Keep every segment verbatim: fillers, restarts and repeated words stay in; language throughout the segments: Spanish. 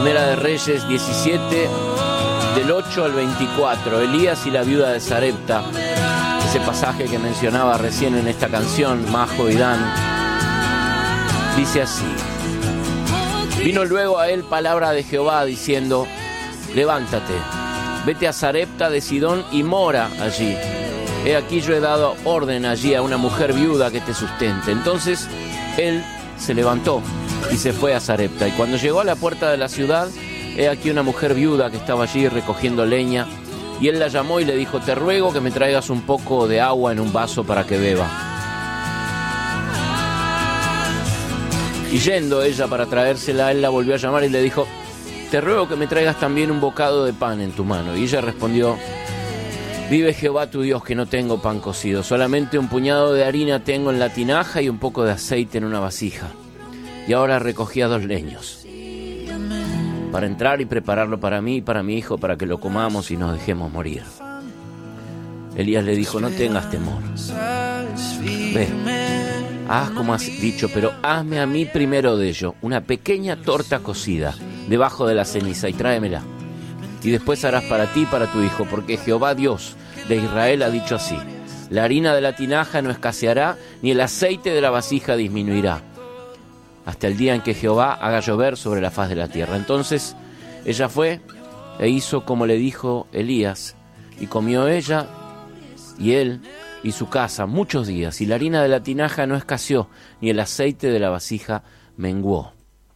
Primera de Reyes diecisiete, del ocho al veinticuatro. Elías y la viuda de Sarepta. Ese pasaje que mencionaba recién en esta canción, Majo y Dan. Dice así: vino luego a él palabra de Jehová diciendo: levántate, vete a Sarepta de Sidón y mora allí. He aquí yo he dado orden allí a una mujer viuda que te sustente. Entonces él se levantó y se fue a Sarepta. Y cuando llegó a la puerta de la ciudad, he aquí una mujer viuda que estaba allí recogiendo leña. Y él la llamó y le dijo: te ruego que me traigas un poco de agua en un vaso para que beba. Y yendo ella para traérsela, él la volvió a llamar y le dijo: te ruego que me traigas también un bocado de pan en tu mano. Y ella respondió: vive Jehová tu Dios que no tengo pan cocido, solamente un puñado de harina tengo en la tinaja y un poco de aceite en una vasija. Y ahora recogía dos leños para entrar y prepararlo para mí y para mi hijo, para que lo comamos y nos dejemos morir. Elías le dijo: no tengas temor. Ve, haz como has dicho, pero hazme a mí primero de ello una pequeña torta cocida debajo de la ceniza y tráemela. Y después harás para ti y para tu hijo, porque Jehová Dios de Israel ha dicho así: la harina de la tinaja no escaseará, ni el aceite de la vasija disminuirá, hasta el día en que Jehová haga llover sobre la faz de la tierra. Entonces ella fue e hizo como le dijo Elías, y comió ella y él y su casa muchos días, y la harina de la tinaja no escaseó, ni el aceite de la vasija menguó,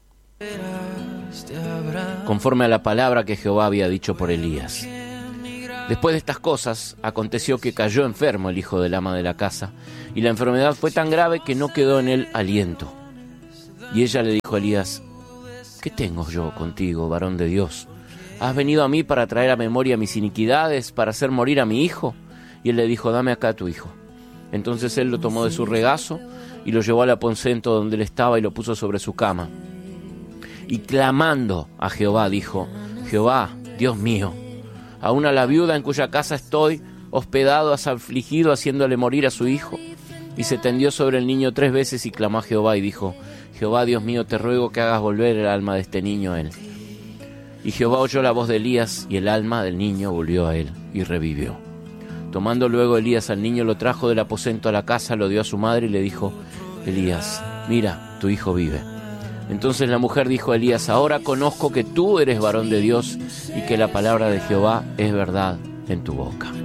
conforme a la palabra que Jehová había dicho por Elías. Después de estas cosas, aconteció que cayó enfermo el hijo del ama de la casa, y la enfermedad fue tan grave que no quedó en él aliento. Y ella le dijo a Elías: ¿qué tengo yo contigo, varón de Dios? ¿Has venido a mí para traer a memoria mis iniquidades, para hacer morir a mi hijo? Y él le dijo: dame acá a tu hijo. Entonces él lo tomó de su regazo y lo llevó al aposento donde él estaba y lo puso sobre su cama. Y clamando a Jehová dijo: Jehová, Dios mío, aún a la viuda en cuya casa estoy hospedado has afligido haciéndole morir a su hijo. Y se tendió sobre el niño tres veces y clamó a Jehová y dijo: Jehová, Dios mío, te ruego que hagas volver el alma de este niño a él. Y Jehová oyó la voz de Elías, y el alma del niño volvió a él, y revivió. Tomando luego Elías al niño, lo trajo del aposento a la casa, lo dio a su madre y le dijo: Elías, mira, tu hijo vive. Entonces la mujer dijo a Elías: ahora conozco que tú eres varón de Dios, y que la palabra de Jehová es verdad en tu boca.